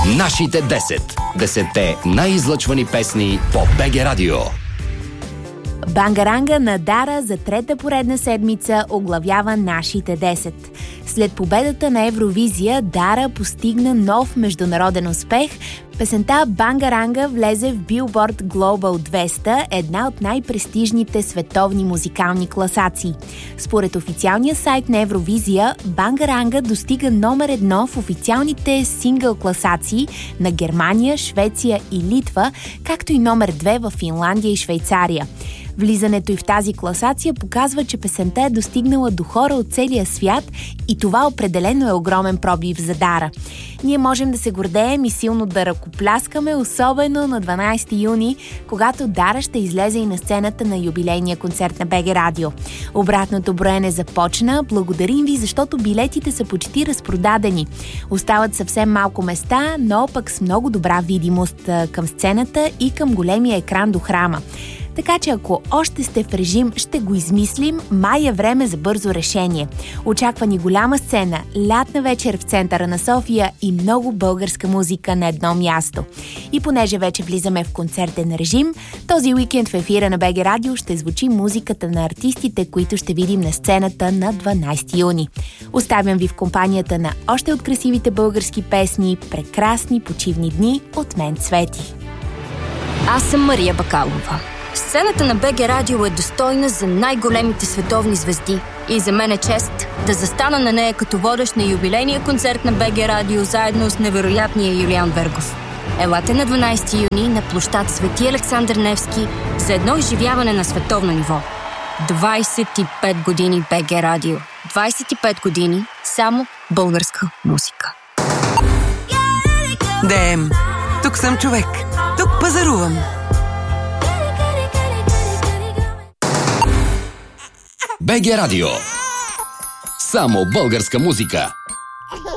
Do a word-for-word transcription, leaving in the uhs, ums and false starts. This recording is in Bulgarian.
Нашите десет. Десетте най-излъчвани песни по БГ Радио. Бангаранга на Дара за трета поредна седмица оглавява нашите десет. След победата на Евровизия, Дара постигна нов международен успех. Песента Бангаранга влезе в Billboard Global двеста, една от най-престижните световни музикални класации. Според официалния сайт на Евровизия, Бангаранга достига номер едно в официалните сингъл класации на Германия, Швеция и Литва, както и номер две в Финландия и Швейцария. Влизането и в тази класация показва, че песента е достигнала до хора от целия свят и това определено е огромен пробив за Дара. Ние можем да се гордеем и силно да ръкопляскаме, особено на дванадесети юни, когато Дара ще излезе и на сцената на юбилейния концерт на БГ Радио. Обратното броене започна. Благодарим ви, защото билетите са почти разпродадени. Остават съвсем малко места, но пък с много добра видимост към сцената и към големия екран до храма. Така че ако още сте в режим, ще го измислим, май е време за бързо решение. Очаква ни голяма сцена, лятна вечер в центъра на София и много българска музика на едно място. И понеже вече влизаме в концертен режим, този уикенд в ефира на БГ Радио ще звучи музиката на артистите, които ще видим на сцената на дванадесети юни. Оставям ви в компанията на още от красивите български песни, прекрасни почивни дни от мен, Цвети. Аз съм Мария Бакалова. Сцената на БГ Радио е достойна за най-големите световни звезди и за мен е чест да застана на нея като водещ на юбилейния концерт на БГ Радио заедно с невероятния Юлиан Вергов. Елате на дванадесети юни на площад Свети Александър Невски за едно изживяване на световно ниво. двадесет и пет години БГ Радио. двадесет и пет години само българска музика. Дем, тук съм човек. Тук пазарувам. БГ Радио. Само българска музика.